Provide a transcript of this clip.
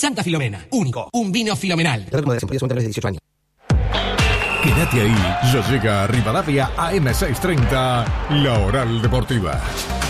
Santa Filomena, único, un vino filomenal. Trato de moderación, de 18 años. Quédate ahí, ya llega a Rivadavia AM630, La Oral Deportiva.